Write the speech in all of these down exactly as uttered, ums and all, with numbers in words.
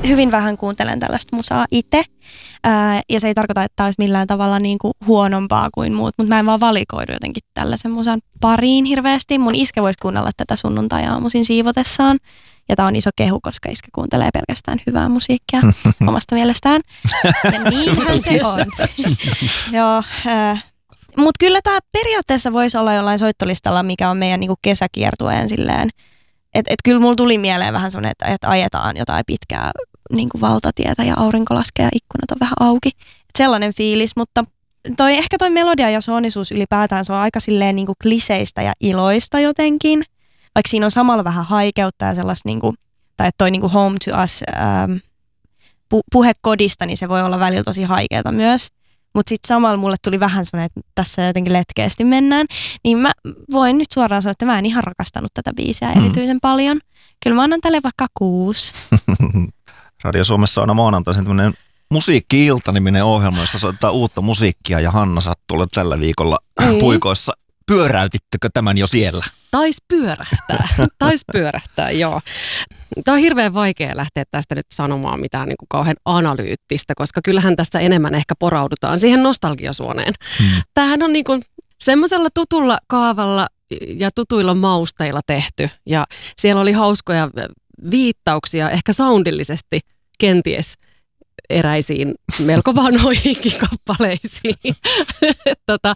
hyvin vähän kuuntelen tällaista musaa itse. Ää, ja se ei tarkoita, että tämä olisi millään tavalla niin kuin huonompaa kuin muut, mutta mä en vaan valikoidu jotenkin tällaisen musan pariin hirveästi. Mun iskä voisi kuunnella tätä sunnuntai-aamuisin siivotessaan. Ja tää on iso kehu, koska iskä kuuntelee pelkästään hyvää musiikkia omasta mielestään. Ja niinhän se on. Joo, äh, mutta kyllä tämä periaatteessa voisi olla jollain soittolistalla, mikä on meidän niinku kesäkiertueen silleen. Että et kyllä mulla tuli mieleen vähän semmoinen, että et ajetaan jotain pitkää niinku valtatietä ja aurinko laskee ja ikkunat on vähän auki. Et sellainen fiilis, mutta toi, ehkä toi melodia ja soonisuus ylipäätään, se on aika silleen niinku kliseistä ja iloista jotenkin. Vaikka siinä on samalla vähän haikeutta ja sellaista, niinku, tai että toi niinku Home to Us ähm, pu- puhe kodista, niin se voi olla välillä tosi haikeata myös. Mutta sitten samalla mulle tuli vähän semmoinen, että tässä jotenkin letkeästi mennään. Niin mä voin nyt suoraan sanoa, että mä en ihan rakastanut tätä biisiä mm. erityisen paljon. Kyllä mä annan tälle vaikka kuusi. Radio Suomessa on aina maanantaisin tämmöinen Musiikki-ilta-niminen ohjelma, jossa soittaa uutta musiikkia, ja Hanna sattuu tällä viikolla mm. puikoissa. Pyöräytittekö tämän jo siellä? Tais pyörähtää, tais pyörähtää, joo. Tämä on hirveän vaikea lähteä tästä nyt sanomaan mitään niin kuin kauhean analyyttistä, koska kyllähän tässä enemmän ehkä poraudutaan siihen nostalgiasuoneen. Hmm. Tämähän on niin kuin semmoisella tutulla kaavalla ja tutuilla mausteilla tehty, ja siellä oli hauskoja viittauksia ehkä soundillisesti kenties eräisiin melko vanhoihinkin kappaleisiin. tota,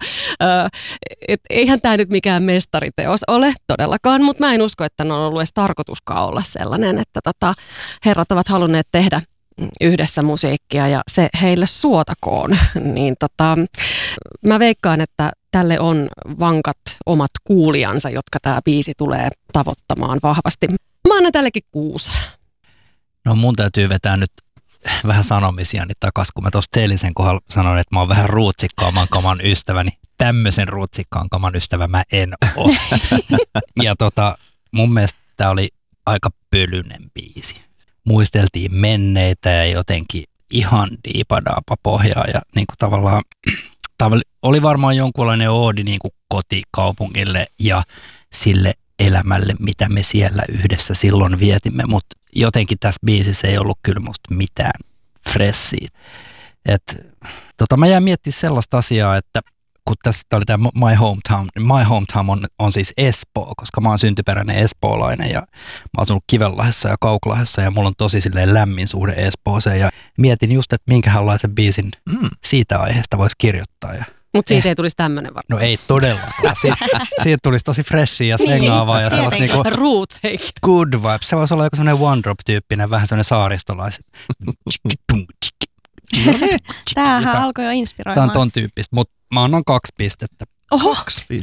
et eihän tämä nyt mikään mestariteos ole todellakaan, mutta mä en usko, että ne on ollut edes tarkoituskaan olla sellainen, että tota, herrat ovat halunneet tehdä yhdessä musiikkia ja se heille suotakoon. Niin tota, mä veikkaan, että tälle on vankat omat kuulijansa, jotka tämä biisi tulee tavoittamaan vahvasti. Mä annan tällekin kuusi. No mun täytyy vetää nyt vähän sanomisiani takaisin, kun mä tuossa Teelisen kohdalla sanoin, että mä oon vähän ruutsikkaamman kaman ystävä, niin tämmöisen ruutsikkaan kaman ystävä mä en ole. Ja tota, mun mielestä tää oli aika pölyinen biisi. Muisteltiin menneitä ja jotenkin ihan diipadaapa pohjaa ja niin kuin tavallaan oli varmaan jonkunlainen oodi niin kuin kotikaupungille ja sille elämälle, mitä me siellä yhdessä silloin vietimme, mutta jotenkin tässä biisissä ei ollut kyllä musta mitään freshia. Et, tota, mä jäin miettimään sellaista asiaa, että kun tässä oli tämä My Hometown, My Hometown on, on siis Espoo, koska mä oon syntyperäinen espoolainen ja mä oon asunut Kivenlahdessa ja Kauklahdessa ja mulla on tosi silleen lämmin suhde Espooseen ja mietin just, että minkälaisen biisin mm. siitä aiheesta voisi kirjoittaa. Ja mutta siitä eh. ei tulisi tämmöinen varmaan. No ei todellakaan. Si- siitä tulisi tosi freshia ja svengaavaa ja sellaista niinku roots good vibes. Se voisi olla joku semmoinen one drop -tyyppinen, vähän semmoinen saaristolaiset. Tämähän alkoi jo inspiroimaan. Tämä on ton tyyppistä, mutta mä annan kaksi pistettä. Oho,